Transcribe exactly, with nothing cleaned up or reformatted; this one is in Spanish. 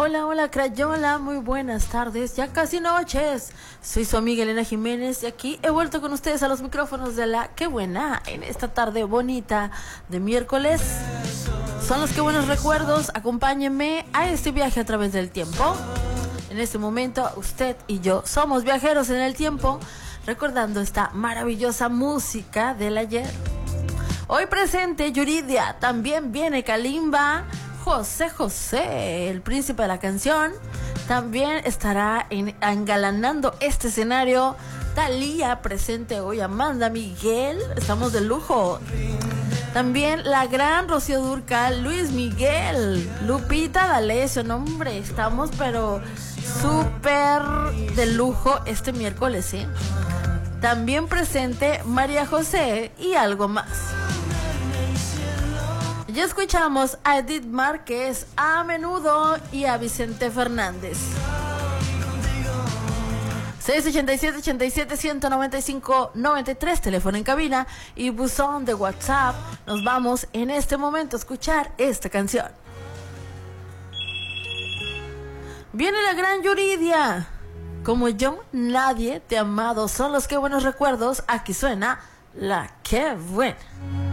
Hola, hola Crayola, muy buenas tardes, ya casi noches. Soy su amiga Elena Jiménez y aquí he vuelto con ustedes a los micrófonos de la Qué Buena en esta tarde bonita de miércoles. Son los Qué Buenos Recuerdos, acompáñenme a este viaje a través del tiempo. En este momento usted y yo somos viajeros en el tiempo, recordando esta maravillosa música del ayer. Hoy presente Yuridia, también viene Kalimba, José José, el príncipe de la canción. También estará en, engalanando este escenario Thalía, presente hoy Amanda Miguel, estamos de lujo. También la gran Rocío Dúrcal, Luis Miguel, Lupita D'Alessio, no hombre, estamos pero súper de lujo este miércoles, ¿eh? También presente María José y algo más. Ya escuchamos a Edith Márquez, a Menudo y a Vicente Fernández. seis ocho siete, ocho siete, uno nueve cinco, nueve tres, teléfono en cabina y buzón de WhatsApp. Nos vamos en este momento a escuchar esta canción. Viene la gran Yuridia. Como yo, nadie te ha amado. Son los Qué Buenos Recuerdos. Aquí suena la Qué Buena.